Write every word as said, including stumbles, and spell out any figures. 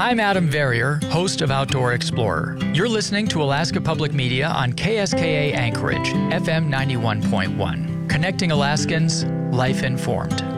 I'm Adam Verrier, host of Outdoor Explorer. You're listening to Alaska Public Media on K S K A Anchorage, F M ninety-one point one. Connecting Alaskans, life informed.